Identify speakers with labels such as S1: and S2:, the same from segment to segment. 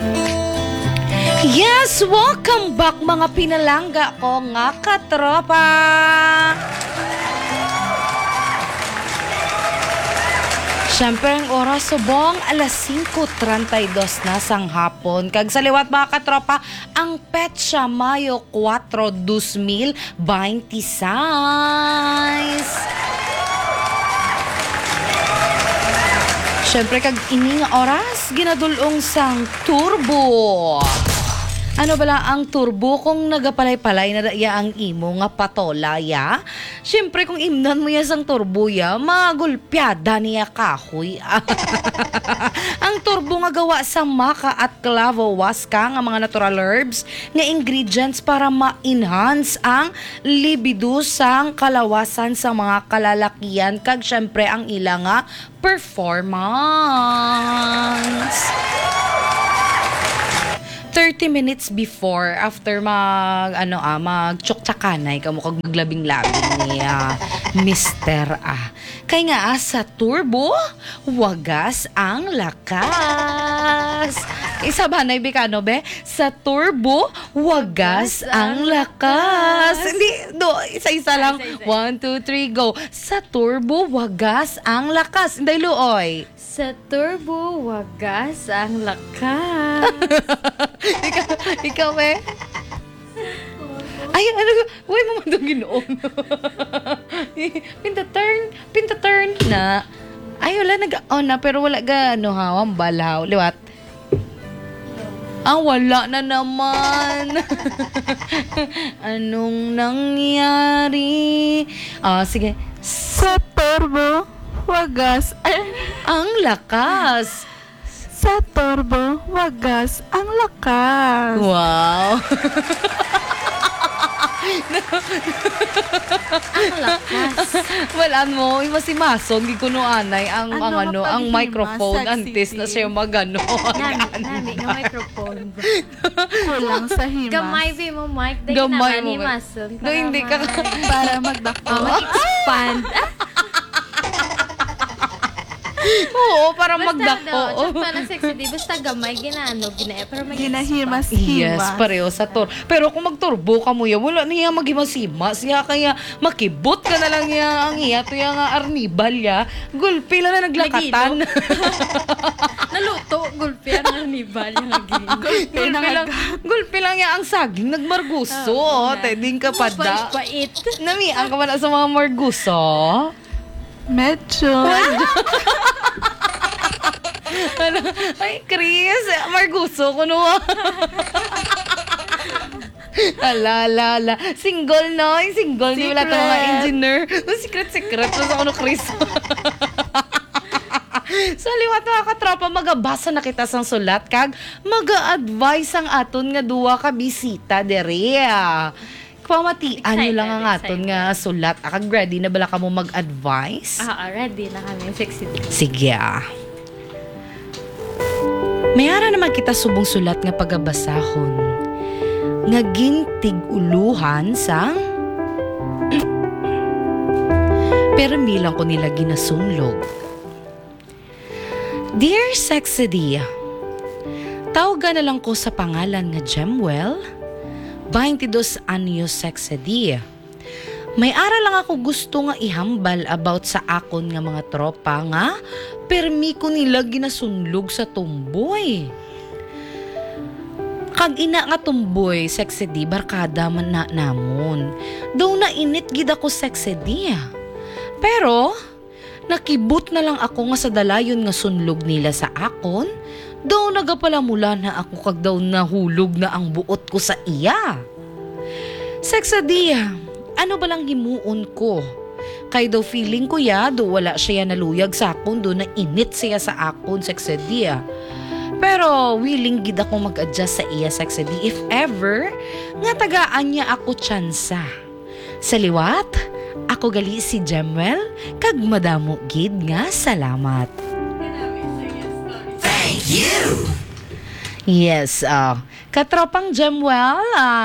S1: Yes, welcome back mga pinalangga ko nga katropa. Siyempre ang oras subong alas 5:32 na sang hapon. Kag sa liwat mga katropa, ang petsa Mayo 4, 2026. Siyempre kag ini nga oras, ginadulong sang turbo. Ano bala ang turbo kung nagapalay-palay na daya ang imo nga patolaya? Siyempre kung imnan mo ya sang turbo ya, magulpyada niya kahoy. Ang turbo nga gawa sa maca at clavo waska nga mga natural herbs nga ingredients para ma-enhance ang libido sang kalawasan sa mga kalalakian kag siyempre ang ila nga performance. 30 minutes before, after magtsuktsakanay, kamukag maglabing-labing ni Mr. Kaya nga, sa turbo, wagas ang lakas. Isa ba na ibikano, be? Sa turbo, wagas ang lakas. Hindi, isa-isa lang. 1, 2, 3, go. Sa turbo, wagas ang lakas. Hindi, Luoy.
S2: Sa turbo, wagas ang lakas.
S1: Ikaw eh? Ay, ano? Uy, mamandang ginoon. Pinta turn na. Ay, wala nag-on na, pero wala ga, hawang balaw. Liwat? Wala na naman. Anong nangyari? Sige.
S3: Sa turbo, wagas
S1: ang lakas.
S3: Sa turbo, wagas ang lakas.
S1: Wow.
S2: Ang lakas.
S1: Walaan mo, masimason, di ko no anay, ang microphone, antes na siya magano.
S2: Nami, nga microphone.
S3: Kulang sa himas.
S2: Gamay ba mo, Mike? Dahil
S1: Gamay
S2: naman
S1: mo.
S2: himason.
S1: Do, hindi ka.
S3: Para magdako.
S2: Mag-expand.
S1: Oo, para magdako.
S2: Basta daw, na sexy di. Basta gamay, pero
S3: Ginahimas-himas.
S1: Yes, pareho sa tur. Pero kung magturbo ka mo ya, wala niya maghimas-himas ya, kaya makibot ka na lang ya ang iya to ya nga arnibal ya. Gulpi lang na naglakatan.
S2: Naluto, gulpi ang arnibal yung aging.
S1: Gulpi lang ya ang saging nagmarguso. Teding ka pa da.
S2: Pait.
S1: Namiang ka man sa mga marguso.
S3: Medyo.
S1: Ay, Chris, marguso ko no. Ala. Single no? Yung single ni wala tayong mga engineer. Secret. Basta ko no, Chris. So, liwat mga katropa, magabasa na kita sang sulat kag mag-a-advise ang aton nga duwa ka bisita dere. Pamatian nyo lang ang aton nga sulat. Akag ready na bala ka mo mag-advise?
S2: Ready na kami. Sexy.
S1: Sige Mayara naman kita subong sulat nga pagabasahon. Ngaging tig-uluhan sang pero bilang ko nila ginasunlog. Dear Sexy, tawagan na lang ko sa pangalan nga Gemwell, 22 anyos Sexy. May ara lang ako gusto nga ihambal about sa akon nga mga tropa nga permi ko nila ginasunlog sa tumboy. Kag ina nga tumboy, Sexy, barkada man na namon. Daw na init gid ako Sexy. Pero nakibot na lang ako nga sa dalayon nga sunlog nila sa akon. Daw nagapalamula na ako kag daw nahulog na ang buot ko sa iya. Sexy, ano ba lang himuon ko? Kay daw feeling ko ya, do wala siya naluyag sa akon, do na init siya sa akon, Sexy. Pero willing gid ako mag-adjust sa iya, Sexy, if ever nga tagaan niya ako tsansa. Sa liwat, ako gali si Gemwell, kag madamo gid nga salamat. Thank you! Yes, katropang Gemwell,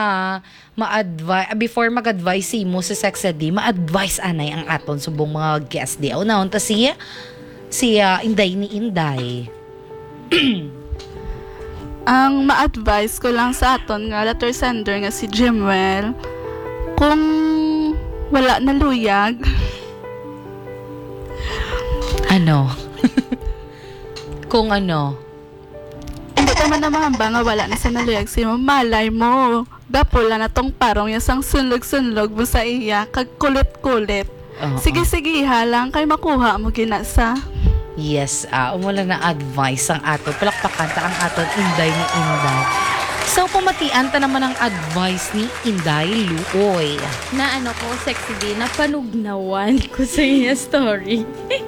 S1: before mag-advise mo sa Sexy, ma-advise anay ang aton subong mga guest di. Unahon ta siya Inday ni Inday.
S3: Ang ma-advise ko lang sa aton nga letter sender nga si Jimwell, kung wala na luyag,
S1: Ano? Kung ano?
S3: hindi naman na mahamba nga wala na sa naluyag si mo, malay mo. Gapula na tong parong yasang sunlog-sunlog mo sa iya, kag kulit-kulit.
S1: Oo.
S3: Sige-sige lang, kay makuha mo ginasa.
S1: Yes, umula na advice ang ato. Palakpakan ta ang aton Inday ni Inday. So, pumatian ta naman ang advice ni Inday Luoy.
S2: Na ano ko, sexy din, napanugnawan ko sa iya story.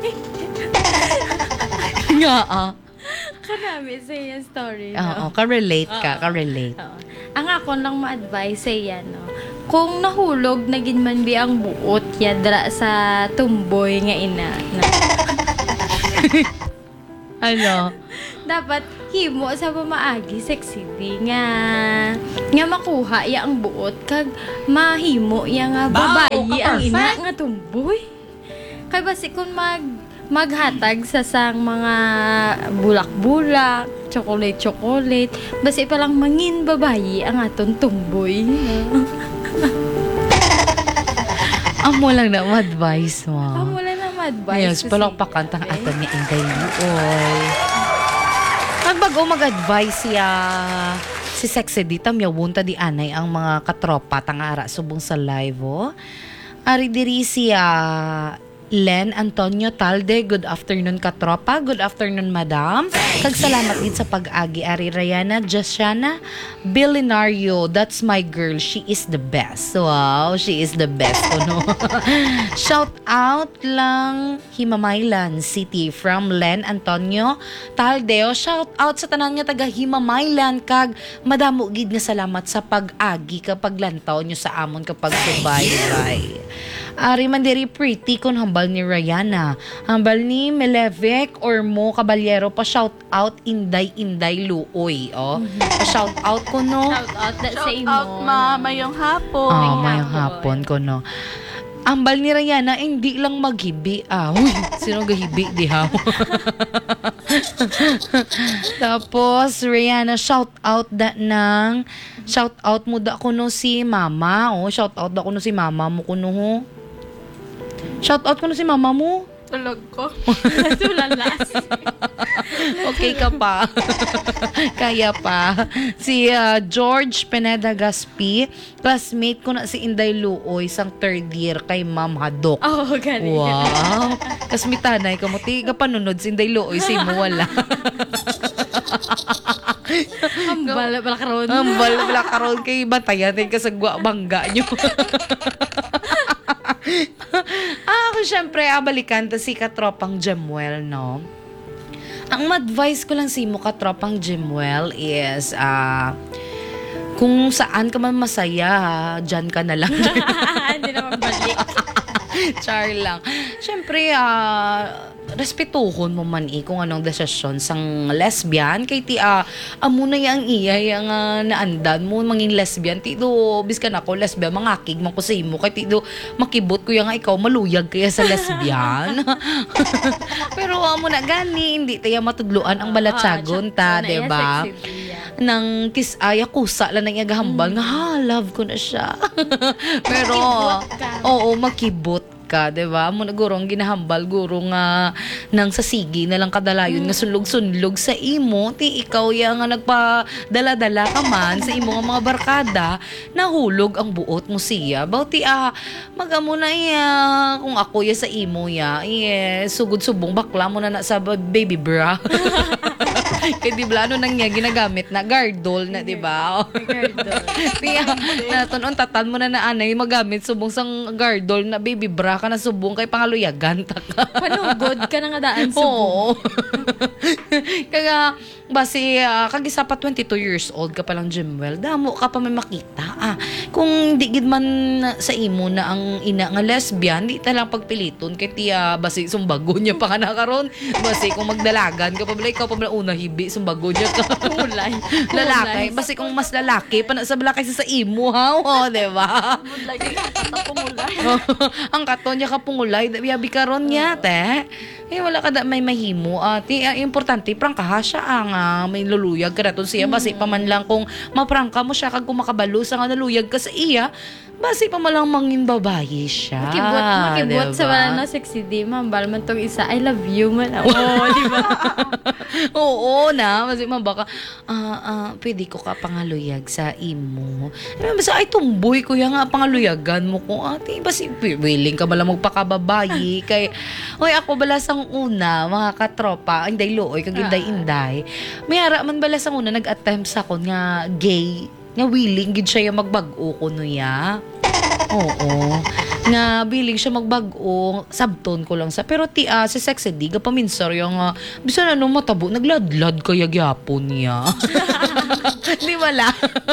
S1: Nga,
S2: Karami sa iya story,
S1: Oo,
S2: no?
S1: ka-relate ka, ka-relate.
S2: Oo. Ang ako lang ma-advise sa iya, no? Kung nahulog, naging man bi ang buot ya dra sa tumboy nga ina. Na,
S1: Ano?
S2: dapat himo sa pamaagi sexy di nga makuha ya ang buot kag mahimo ya nga babayi ang ina nga tumboy. Kay basi kung maghatag sa sang mga bulak-bulak, chocolate, basi pa lang mangin babayi ang aton tumboy.
S1: Amo lang na advice mo.
S2: Amo lang na ma-advise.
S1: Yes, palakpakan ta ang aton ni Inday Luoy. Bago mag-advise siya si Sexy Dita, miyawunta di anay ang mga katropa tangara subong sa live, oh. Ari diri siya Len Antonio Talde, good afternoon katropa, good afternoon madam. Kag salamat din sa pag-agi Ari Rayana, Jasiana Billinario, that's my girl, she is the best. Wow, she is the best. Ano? Shout out lang Himamaylan City from Len Antonio Taldeo. Shout out sa tanan nga taga Himamaylan kag madamo gid nga salamat sa pag-agi kapag lantaw nyo sa amon kapag subaybay. Ari man diri pretty kun hambal ni Rayana, hambal ni Melevek or Mo Caballero, pa shout out Inday Luoy, oh. Pa shout out ko no.
S2: Shout out that sa
S3: Shout
S2: imo.
S3: out mayong hapon.
S1: Mayang hapon ko no. Ambal ni Rayana, hindi lang maghibi. Uy, sino gahibi di ha? Tapos, Rayana, shout out mo da kuno si mama. Oh, shout out da kuno si mama mo kuno ho. Shout out kuno si mama mo.
S3: Tulog ko.
S2: Tulalas.
S1: Okay ka pa. Kaya pa. Si George Pineda Gaspi, classmate ko na si Inday Luoy, sang third year kay Ma'am Hadok.
S2: Oh, galing.
S1: Wow. Kasmi tanay ka mo, tiga panunod si Inday Luoy, si mo wala.
S2: Hambal pala karon.
S1: Ambal wala karon kay batayan ka sa bangga nyo. Ako syempre, balikan ta si katropang Jemwell, no? Ang advice ko lang si mo katropang Jemwell is, kung saan ka man masaya, dyan ka na lang.
S2: Hindi naman balik.
S1: Char lang. Syempre, respetuhon mo man kung anong desisyon sang lesbian kay ti amo na yang iya yang naandan mo mangin lesbian ti do biskan ako lesbian mangakig man ko sa imo kay ti do makibot ko yang ikaw maluyag kaya sa lesbian. Pero amo na gani hindi tayo matudluan ang balatsagon ta, di ba? Nang kusa lang nang igahambal nga love ko na siya. Pero
S2: Makibot ka.
S1: oo, makibot ka, 'di ba? Mo na gurong ginahambal guro nga nang sasigi na lang kadalayon nga sunlog-sunlog sa imo, ti ikaw ya nga nagpadala-dala ka man sa imo nga mga barkada, nahulog ang buot mo siya. Bawti magamo na kung ako ya sa imo ya, sugod-subong bakla mo na sa baby bra. Kaya di ba, ano nang niya ginagamit na gardol na, di ba?
S2: Gardol.
S1: Tiya, natunon tatan mo na anay magamit subong sang gardol na baby bra ka na subong kay pangaluyagan ta ka.
S2: Panugod ka na nga daan subong.
S1: Oo. Kaya, basi, kagisa pa 22 years old ka palang Jimwell, damo ka pa may makita. Kung di gid man sa imo na ang ina nga lesbian, di ta lang pagpiliton kay tiya, basi sumbago niya pa ka na karon. Basi kung magdalagan ka pa bala, ikaw pa bala una hibi, sumbago niya ka.
S2: Kulay.
S1: Lalaki, basi kung mas lalaki, pa na sa bala kaysa sa imo, ha? O, diba?
S3: Like, katapong ulay.
S1: Ang katon niya kapungulay, yabi karon niya, te. Wala ka da may mahimo. Importante, prangkaha siya ang may luluyag ka naton siya. Basi pa man lang kung maprangka mo siya kag kung makabalo sa nga naluyag ka sa iya, basi pa man lang mangin babae siya.
S2: Makibot sa
S1: diba?
S2: wala na sexy di, mambal man tong isa, I love you man. Di ba?
S1: Oo na, basi man baka, pwede ko ka pangaluyag sa imo. Basta ay tumboy ko nga pangaluyagan mo ko. Ate, basi willing ka bala magpakababayi. Kay, oy ako balasang una, mga katropa, inday looy, kag inday. Mayara man balasang una, nag-attempt sa ako nga gay, nga willing gid siya yung magbag-o ko nuya. Oo. Nga willing siya magbag-o, sabton ko lang sa. Pero si Sexy D, gapaminsar yung bisan ano matabo, nagladlad kaya gyapon niya. Di wala.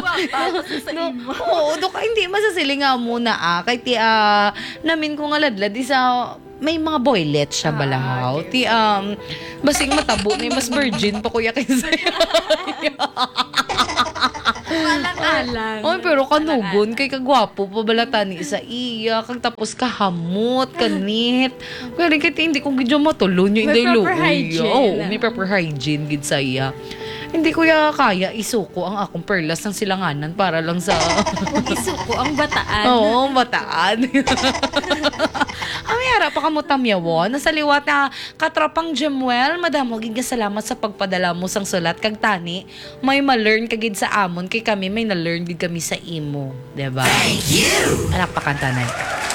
S1: Oo, hindi masasiling nga muna kay namin ko nga ladlad isa may mga boylet siya balahaw. Basing matabo na mas virgin pa kuya kaysa.
S2: Alang-alang.
S1: Ay, pero kanugon, kay kagwapo pa balata ni sa iya, kag tapos kahamot, kanit. Pero hindi ko gidyo matulon yung
S2: May
S1: inday
S2: proper
S1: luoy.
S2: hygiene.
S1: Oo, may proper hygiene gid sa iya. Hindi ko kaya isuko ang akong perlas ng silanganan para lang sa...
S2: Isuko ang bataan.
S1: Oo, bataan. Mayara pa kamo tamyawon. Nasa liwat na katropang Jemuel, madam, maging salamat sa pagpadala mo sang sulat kag tani. May ma-learn kagid sa amon kay kami may na-learn gid kami sa imo, diba? Thank you. Anak pakanta na.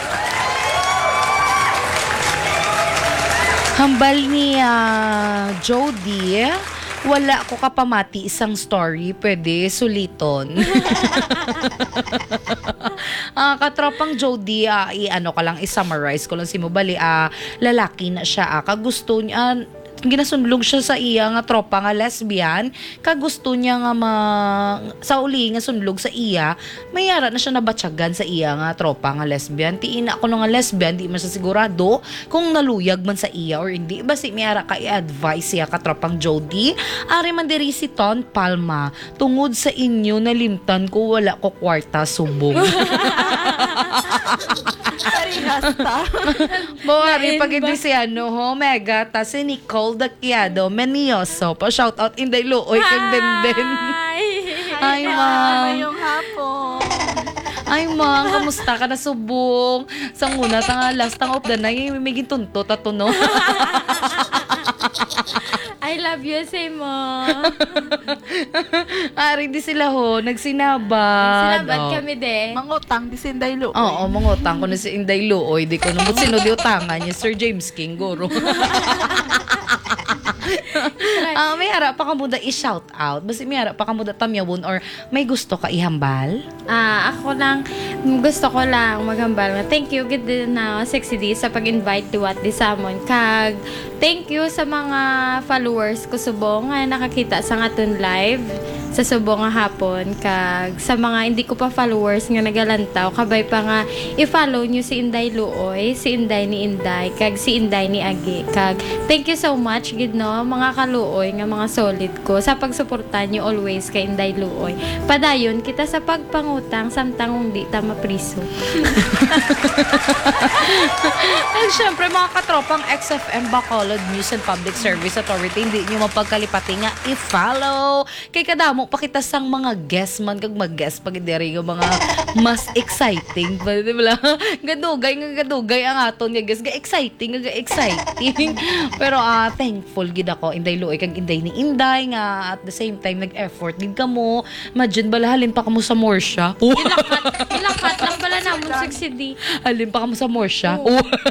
S1: Hambal ni Jody, wala ko kapamati isang story, pwede suliton. Katropang Jody, i-ano ka lang, i-summarize ko lang si Mubali, lalaki na siya, kagusto niya, ginasunlog siya sa iya nga tropa nga lesbian, kagusto niya nga sa uli nga sunlog sa iya, mayara na siya nabatyagan sa iya nga tropa nga lesbian. Tiina ko nga lesbian, di man siya sigurado kung naluyag man sa iya or hindi. Basi mayara ka i-advise siya katropang Jody. Ari man diri si Ton Palma, tungod sa inyo nalimtan ko wala ko kwarta subong.
S3: Parihas ta.
S1: Bawari pag hindi si Mega, ta si Nicole Daquiado, Menioso, pa shout out inday looy kag denden. Ay, ma.
S3: Ngayong hapon.
S1: Ay, ma, kamusta ka na subong? Sang una, last tang of the night, may gintunto, tato, no?
S2: I love you, say mo.
S1: Ari di sila nagsinabat.
S2: Sinabat kami de.
S3: Mangutang di sinday lo.
S1: Oo, mangutang ko na si Inday Looy. Di ko naman sino di utangan niya, Sir James King, guro. May harap pa ka muda i-shout out. Basta may harap pa ka muda tamyawon or may gusto ka ihambal?
S2: Ako lang, gusto ko lang maghambal na thank you gid din na Sexy D sa pag-invite liwat di samon. Kag thank you sa mga followers ko subong nga nakakita sa aton live sa subong nga hapon. Kag sa mga hindi ko pa followers nga nagalantaw, kabay pa nga i-follow nyo si Inday Luoy, si Inday ni Inday, kag si Inday ni Agi. Kag thank you so much gid no mga kaluoy nga mga solid ko sa pagsuporta nyo always kay Inday Luoy. Padayon kita sa pagpangutang samtang hindi ta mapriso.
S1: And syempre mga katropang XFM Bacolod News and Public Service Authority, hindi nyo mapagkalipati nga i-follow. Kay kadamo pakita sang mga guest man kag mag-guest pag diri nga mga mas exciting pa, di ba? Gadugay ang aton nga guest, exciting. Pero thankful gid ako Inday Luoy kag Inday ni Inday nga at the same time nag-effort gid kamo. Imagine balahalin pa kamo sa Morsha.
S2: Ilakat lang pala namon Sexy D.
S1: Halin pa kamo sa Morsha.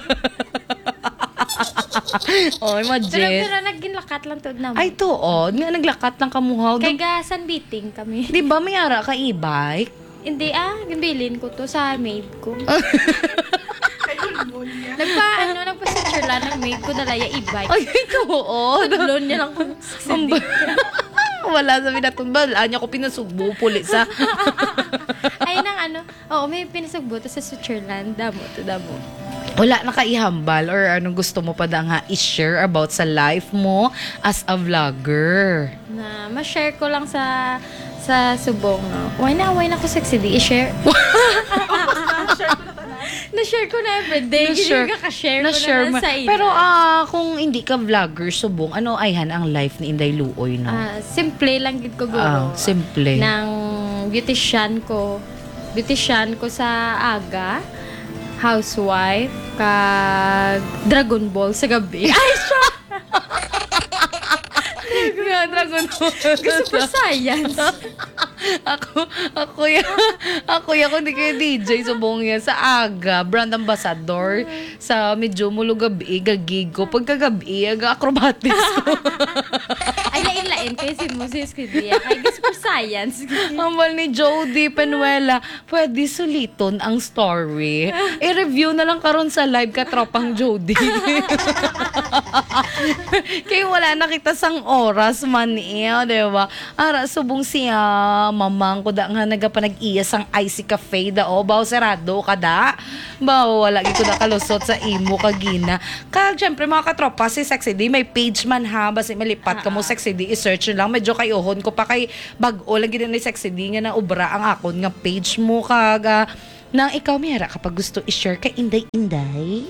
S1: Oh, imagine.
S2: Pero naglakat lang to naman.
S1: Ay, tuod. Nga, naglakat lang kamuhaw.
S2: Kay gasan beating kami.
S1: Di ba may ara ka e-bike?
S2: Hindi gibilin ko to sa maid ko. Nagpa-picture lang ng maid ko dala ya e-bike.
S1: Ay, tuod.
S2: Loan niya lang ko.
S1: Wala sa minatunbal. Anya ko pinasugbo puli sa...
S2: Ay, may pinasugbo to sa Switzerland. Damo.
S1: Wala na kaihambal or anong gusto mo pa da nga i-share about sa life mo as a vlogger?
S2: Na ma-share ko lang sa subong. Why na ko Sexy D i-share? Na-share ko na everyday.
S1: Na-share-
S2: Hindi ka-share ko
S1: Na-share
S2: na
S1: mo.
S2: lang sa ina.
S1: Pero kung hindi ka vlogger, subong, ano ayhan ang life ni Inday Luoy, no?
S2: Simple lang gid ko guro.
S1: Simple.
S2: Nang beautician ko. Beautician ko sa aga. Housewife. Kag Dragon Ball sa gabi. Ay, siya!
S1: Dragon Ball.
S2: Gusto ko science.
S1: ako yan, kung di kayo DJ, subong yan, sa aga, brand ambassador, sa medyo mulo gabi, gagig ko, pagkagabi, acrobatics ko.
S2: Ay, lain-lain kayo si Moses Kidia. Kaya gusto ko science.
S1: Ambal ni Jody Penuela, pwede suliton ang story. I-review na lang karon sa live ka tropang Jody. Kaya wala nakita sang oras man iya, di ba? Ara, subong siya, mamang ko da nga nagapanag-iya sang icy cafe da, o, baw serado ka da. Baw, wala ko da kalusot sa imo kagina. Kag, syempre, mga katropa, si Sexy D, may page man ha, basi malipat ka mo Sexy D, i-search nyo lang. Medyo kayohon ko pa kay bag-o, lagi din ni Sexy D nga na ubra ang akon nga page mo, kag, nang ikaw, Mira, kapag gusto i-share ka, inday-inday.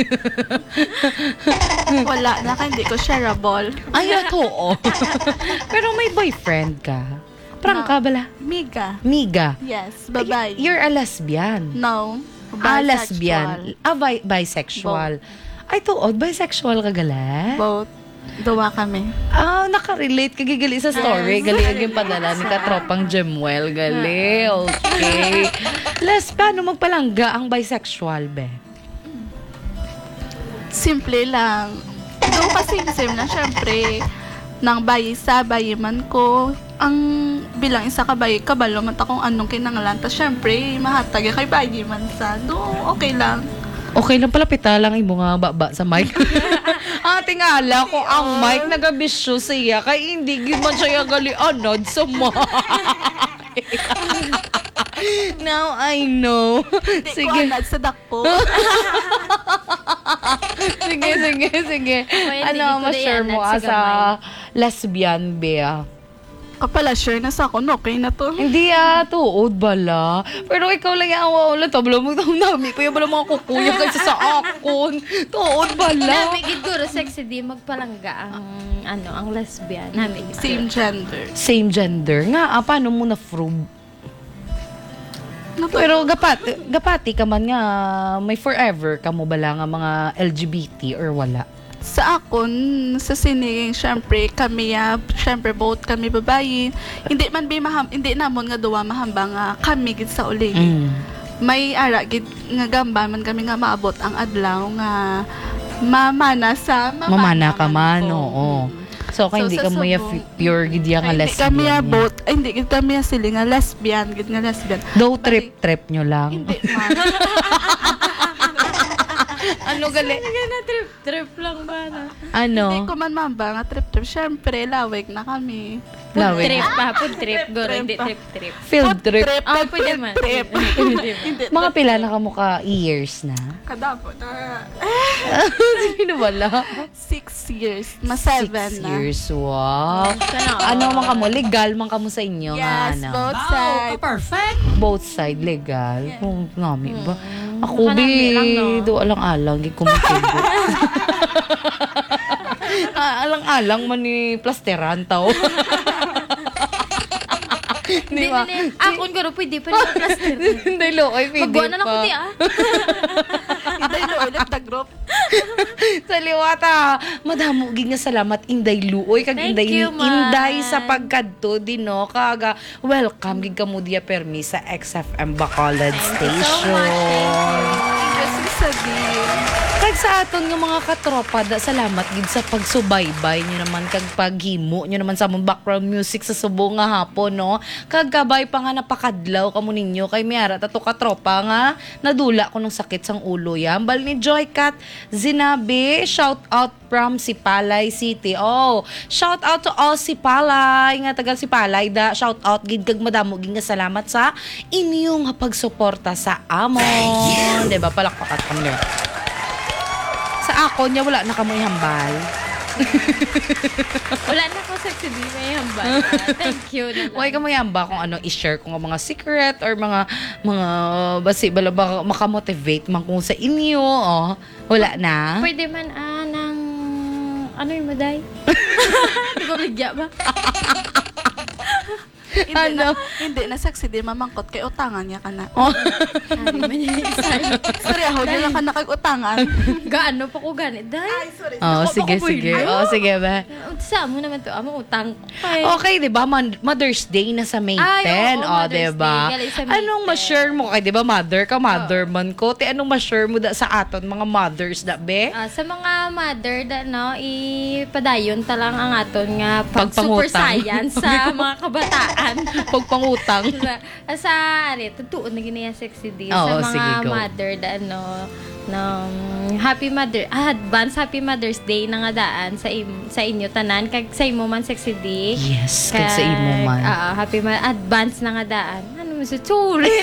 S3: Wala na ka, hindi ko shareable.
S1: Ay, oo. Pero may boyfriend ka. Prang ka bala?
S3: Miga.
S1: Miga.
S3: Yes, babae.
S1: You're a lesbian.
S3: No.
S1: Lesbian. Bisexual. Ay, tuod, bisexual ka gala?
S3: Both. Duwa kami.
S1: Nakarelate ka gali sa story. Gali ang yung padala ni katropang Jemuel. Gali, okay. Les, paano magpalangga ang bisexual, be?
S3: Simple lang. Doon kasi same lang, syempre, nang bayi sa bayi man ko, ang bilang isa ka bayi, kabalo man ta kung anong kinangalan. Tas syempre, mahatag kay bayi man sa. Do, okay lang.
S1: Okay lang pala, pita lang imo nga baba sa mic. Tingala ko ang mic nagabisyo siya kay hindi gid man siya gali anod sa mic. Now I know.
S3: Hindi ko
S1: Sige.
S3: anad sa dako.
S1: Sige.
S2: Pwede
S1: Ano,
S2: ko
S1: ma-share
S2: na
S1: mo
S2: yan sa
S1: sa lesbian, Bea?
S3: Kapala, sure na sa ako, no, okay na to.
S1: Hindi tuod bala. Pero ikaw lang yung awa-ula. Tabla mo itong nami. Kaya bala mga kukuya kasi sa akon. Tuod bala.
S2: Nami gid guro Sexy D magpalangga ang lesbian. Nami gid.
S3: Same gender.
S1: Same gender. Nga, paano mo na-prove? Pero gapati ka man nga, may forever ka mo bala nga mga LGBT or wala?
S3: Sa akon, sa siniging, syempre, syempre, both kami babayi. Hindi namon nga duwa mahambang nga kami gid sa uli. May ara gid nga gamba man kami nga maabot ang adlaw nga mamana
S1: ka man,
S3: ko.
S1: oo. So, kaya hindi ka mo pure gid nga lesbian.
S3: Hindi gid kami sila nga lesbian, gid nga lesbian.
S1: Though trip nyo lang.
S3: Hindi man.
S1: Ano gali?
S2: na trip lang ba na?
S1: Ano?
S3: Hindi ko man mamba nga trip. Syempre, lawig na kami.
S2: Trip pa, food trip. Guro, hindi trip.
S1: Field trip.
S2: Pwede man.
S3: Trip. Hindi.
S1: Mga pila na ka mo ka years na?
S3: Kadabo na.
S1: Sino wala?
S3: 6 years. 7 na.
S1: 6 years, wow. Ano man ka mo? Legal man ka mo sa inyo?
S3: Yes,
S1: nga, ano?
S3: both sides.
S2: Perfect.
S1: Both side, legal. Kung ngami ba? Ako,
S2: Nakanami lang, no?
S1: do alang-alang, di kumitibo. Alang-alang man ni plasteran tao. Di ba?
S2: Akon guro pwede pa rin plaster.
S1: Hindi lo, ay pwede
S2: Magwa na lang
S1: pa.
S2: ko
S3: Inday no, ulit the group.
S1: Sa liwata, madamo gid nga salamat Inday Luoy kag
S2: Thank
S1: Inday
S2: you,
S1: ni
S2: man.
S1: Inday sa pagkadto din no kaga welcome gid kamo diya permi sa XFM Bacolod Station.
S3: Kasi sabihin.
S1: Kag sa aton nga mga katropa, salamat gid sa pagsubaybay nyo naman kag paghimo nyo naman sa among background music sa subong nga hapon no. Kag kabay pa nga napakadlaw kamo ninyo kay miara tato katropa nga nadula ko ng sakit sang ulo yan. Bal ni Joycat Zinabi, shout out from Sipalay City. Oh, shout out to all Sipalay nga taga Sipalay da. Shout out gid kag madamo gid nga salamat sa inyong pagsuporta sa amon. Diba palakpakan kami. Sa ako niya wala na kamoy hambal.
S2: Wala na ako sexy di may hambal. Thank you na lang.
S1: Huwag ka mayamba kung ano i-share ko nga mga secret or mga basi bala ba makamotivate man kung sa inyo. Oh, wala na.
S2: Pwede man ng ano yung maday? Di ko bigya ba?
S3: Hindi na sexy di mamangkot kay utangan niya ka na.
S1: Oh.
S2: Sabi man yung isa.
S3: Sorry, ako nila ka na kay utangan.
S2: Gaano pa ko ganit, day?
S3: Ay, sorry.
S1: Oh, sige. Oh, sige ba.
S2: Sa mo naman to, amo utang.
S1: Okay, 'di ba? Mother's Day na sa May 10.
S2: Ay, oo,
S1: Oh,
S2: Mother's
S1: 'di ba?
S2: Day, galing sa May
S1: Anong
S2: 10.
S1: ma-share mo kay 'di ba? Mother ka, mother man ko. Te anong ma-share mo da sa aton mga mothers da be?
S2: Sa mga mother da no, ipadayon ta lang ang aton nga pag
S1: Pagpangutang.
S2: super science sa mga kabataan.
S1: Pagpangutang.
S2: sa ari, totoo na ginaya sexy day
S1: Oo,
S2: sa mga
S1: sige, go.
S2: mother da no advance happy Mother's Day na nga daan sa inyo tanan kag sa imo man sexy day.
S1: Yes, kag sa imo man.
S2: Happy advance na nga daan. Ano mo sa sulit?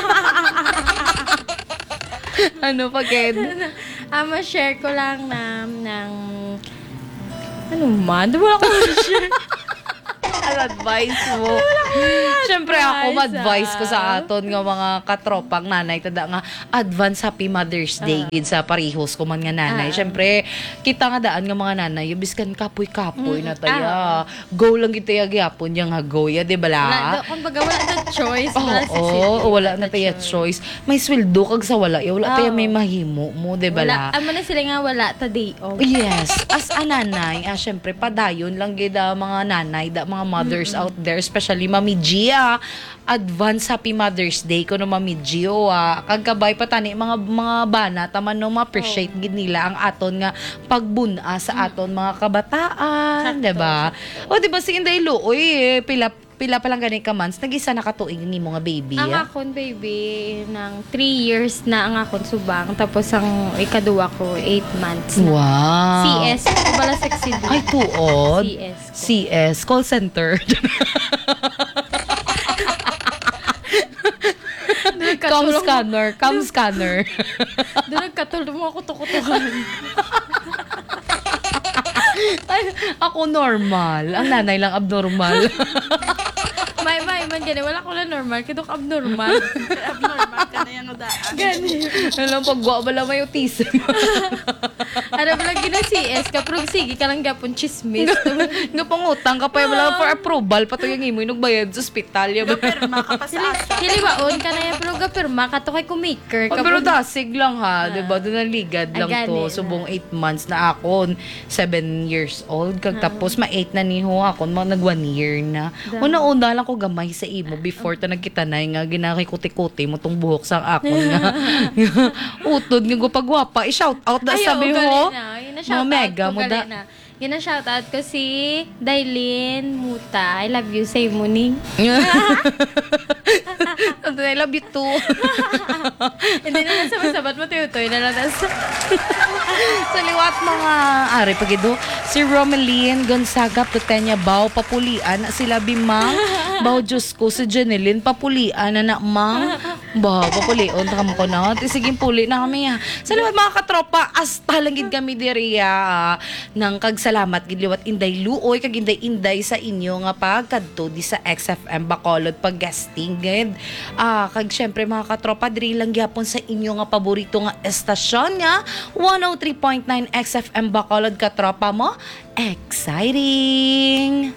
S1: Ano pa ked?
S2: Ma-share ko lang ng ano man, wala ko ma-share.
S1: Ang advice mo. Siyempre ako, advice ko sa aton nga mga katropang nanay tada nga advance happy Mother's Day gid sa parehos ko man nga nanay. Siyempre kita nga daan nga mga nanay biskan kapoy-kapoy na taya. Go lang gid taya gyapon yang nga go ya, di ba la?
S2: Kumbaga wala na choice.
S1: Wala na taya choice. May sweldo kag sa wala. Wala taya may mahimo mo, di ba la?
S2: Amo na sila nga wala ta day off.
S1: Yes, as a nanay, syempre padayon lang gid mga nanay, mga mothers out there, especially Mami Gia. Advance happy Mother's Day ko no Mami Gio. Kagkabay pa tani mga bana taman no ma-appreciate gid nila ang aton nga pagbuna sa aton mga kabataan, 'di ba? O 'di ba si Inday Luoy pila pa lang gani ka months nag-isa na katuig ni mo nga baby.
S2: Ang akon baby ng 3 years na ang akon subang tapos ang ikaduwa ko 8 months na.
S1: Wow.
S2: CS ko bala sexy day.
S1: Ay tuod.
S2: CS ko.
S1: CS call center. Cam scanner.
S2: Doon nagkatulong mo ako tukutukan.
S1: Ay, ako normal. Ang nanay lang abnormal.
S2: May man gani wala ko lang normal kidok abnormal.
S3: Abnormal ka na yung daan.
S2: Gani.
S1: Alam pagwa bala may autism.
S2: Ano ba lang gina CS ka pero sige ka lang gapon chismis.
S1: Nga pangutang ka pa wala for approval pato yung imo nagbayad sa ospital ya.
S3: Perma ka pa sa asa.
S2: Dili ba on ka na yan pero gapirma ka to kay kumaker ka.
S1: Pero dasig lang ha, 'di ba? Doon ligad lang to.
S2: gani
S1: Subong 8 months na akon, 7 years old kag tapos ma-8 na niho akon, nag 1 year na. Una-una lang ko gamay sa imo before ta nagkita na nga ginakikuti-kuti mo tong buhok sa akon nga. Utod nga pagwapa, i-shout out da sabi ho. Mga mega mo da.
S2: Gina-shoutout ko si Dailin Muta. I love you. Say morning.
S1: I love you too.
S2: Hindi na lang sabat mo. Tuyutoy na lang.
S1: Sa liwat mga ari pagido si Romeline Gonzaga Tutenya Bao papulian sila Bimang Bao Diyos ko si Janeline papulian na mang ba papulion ta mo ko na sige puli na kami sa liwat mga katropa asta lang gid kami diriya nang kagsalamat gid liwat Inday Luoy kag Inday sa inyo nga pagkadto di sa XFM Bacolod pag guesting gid kag syempre mga katropa diri lang gyapon sa inyo nga paborito nga estasyon nga 103.9 XFM Bacolod katropa mo. Exciting!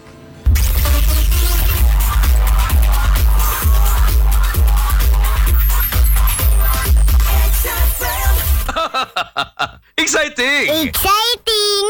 S4: Exciting!
S5: Exciting!